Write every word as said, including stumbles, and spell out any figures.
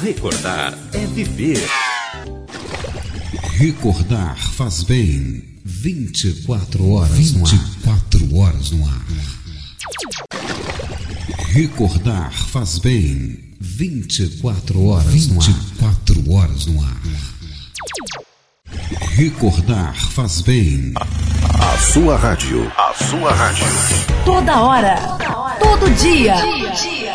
Recordar é viver. Recordar faz bem. vinte e quatro horas no ar. vinte e quatro horas no ar. Recordar faz bem. vinte e quatro horas no ar. vinte e quatro horas no ar. Recordar faz bem. A sua rádio. A sua rádio. Toda hora. Todo dia. Todo dia.